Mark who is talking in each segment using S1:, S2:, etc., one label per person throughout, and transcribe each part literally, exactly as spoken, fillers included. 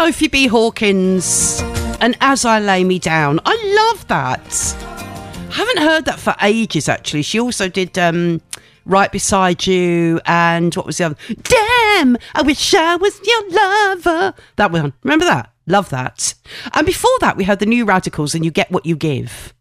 S1: Sophie B. Hawkins and As I Lay Me Down. I love that. I haven't heard that for ages, actually. She also did um, Right Beside You and what was the other? Damn, I wish I was your lover. That one. Remember that? Love that. And before that, we had the New Radicals and You Get What You Give.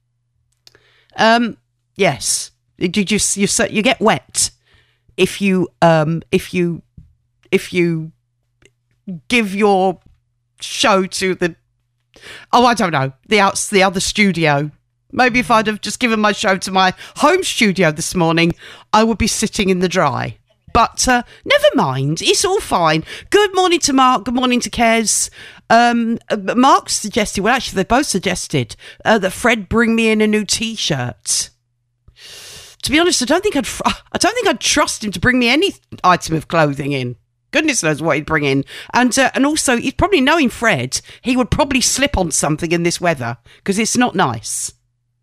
S1: Um, yes. Did you, you, you get wet if you, um, if you, if you give your show to the, oh, I don't know, the outs, the other studio. Maybe if I'd have just given my show to my home studio this morning, I would be sitting in the dry. But uh, never mind, it's all fine. Good morning to Mark, good morning to Kez. Um, Mark suggested, well, actually, they both suggested uh, that Fred bring me in a new T-shirt. To be honest, I don't think I'd, I don't think I'd trust him to bring me any item of clothing in. Goodness knows what he'd bring in. And uh, and also, he's probably knowing Fred, he would probably slip on something in this weather because it's not nice.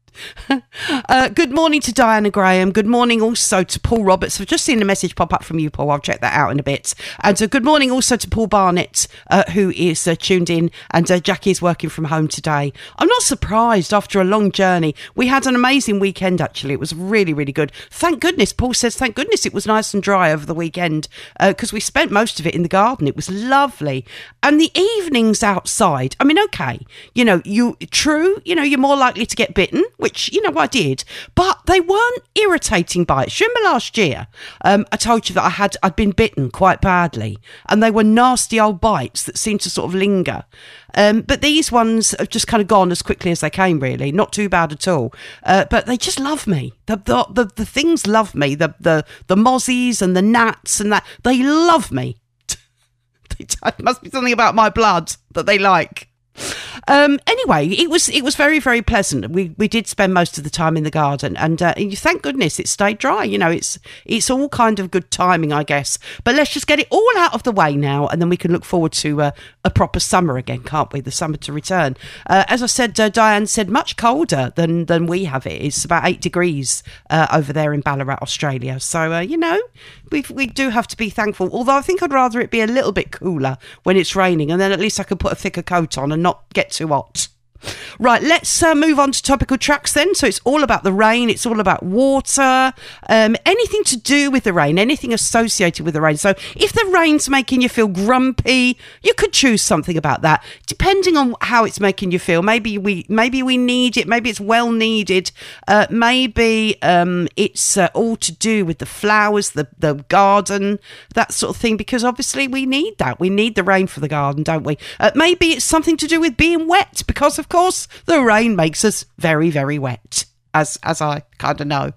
S1: uh, good morning to Diana Graham. Good morning also to Paul Roberts. I've just seen a message pop up from you, Paul. I'll check that out in a bit. And uh, good morning also to Paul Barnett, uh, who is uh, tuned in. And uh, Jackie is working from home today. I'm not surprised after a long journey. We had an amazing weekend, actually. It was really, really good. Thank goodness. Paul says, thank goodness it was nice and dry over the weekend because uh, we spent most of it in the garden. It was lovely. And the evenings outside, I mean, okay, you know, you true, you know, you're more likely to get bitten, which, you know, I did, but they weren't irritating bites. Remember last year, um, I told you that I had, I'd been bitten quite badly and they were nasty old bites that seemed to sort of linger. Um, but these ones have just kind of gone as quickly as they came, really. Not too bad at all. Uh, but they just love me. The, the, the, the things love me. The, the, the mozzies and the gnats and that, they love me. It must be something about my blood that they like. Um, anyway, it was it was very, very pleasant. We we did spend most of the time in the garden, and uh, thank goodness it stayed dry. You know, it's it's all kind of good timing, I guess. But let's just get it all out of the way now, and then we can look forward to uh, a proper summer again, can't we? The summer to return. Uh, as I said, uh, Diane said much colder than than we have it. It's about eight degrees uh, over there in Ballarat, Australia. So uh, you know, we we do have to be thankful. Although I think I'd rather it be a little bit cooler when it's raining, and then at least I could put a thicker coat on and not get too hot. Right, let's uh, move on to topical tracks then. So it's all about the rain, it's all about water, um, anything to do with the rain, anything associated with the rain. So if the rain's making you feel grumpy, you could choose something about that, depending on how it's making you feel. Maybe we maybe we need it, maybe it's well needed, uh, maybe um, it's uh, all to do with the flowers, the, the garden, that sort of thing, because obviously we need that. We need the rain for the garden, don't we? Uh, maybe it's something to do with being wet, because of Of course, the rain makes us very, very wet, as as I kind of know.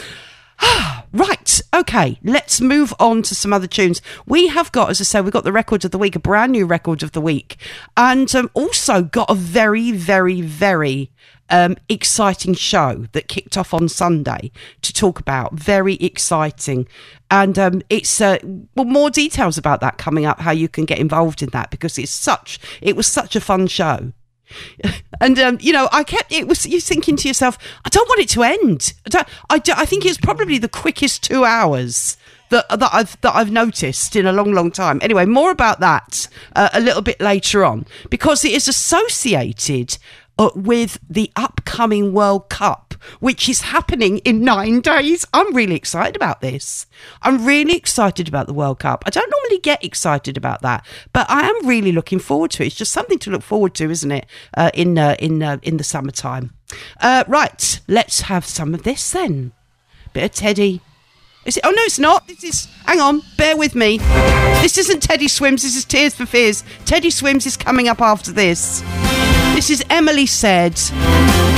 S1: Right, okay, let's move on to some other tunes. We have got, as I said, we've got the record of the week, a brand new record of the week, and um, also got a very, very, very um, exciting show that kicked off on Sunday to talk about. Very exciting. And um, it's, uh, well, more details about that coming up, how you can get involved in that, because it's such, it was such a fun show. And um, you know, I kept it was you thinking to yourself, I don't want it to end. I, don't, I, do, I think it's probably the quickest two hours that that I've that I've noticed in a long, long time. Anyway, more about that uh, a little bit later on, because it is associated uh, with the upcoming World Cup, which is happening in nine days. I'm really excited about this. I'm really excited about the World Cup. I don't normally get excited about that, but I am really looking forward to it. It's just something to look forward to, isn't it? Uh, in uh, in uh, in the summertime. Uh, right, let's have some of this then. Bit of Teddy. Is it? Oh no, it's not. This is. Hang on, bear with me. This isn't Teddy Swims. This is Tears for Fears. Teddy Swims is coming up after this. This is Emily Said.